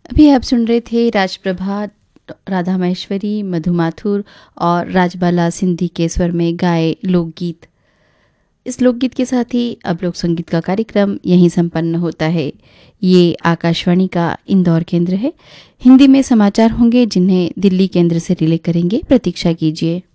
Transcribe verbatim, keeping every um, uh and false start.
अभी आप सुन रहे थे राजप्रभा, राधा माहेश्वरी, मधु माथुर और राजबाला सिंधी के स्वर में गाए लोकगीत। इस लोकगीत के साथ ही अब लोक संगीत का कार्यक्रम यहीं संपन्न होता है। ये आकाशवाणी का इंदौर केंद्र है। हिंदी में समाचार होंगे जिन्हें दिल्ली केंद्र से रिले करेंगे, प्रतीक्षा कीजिए।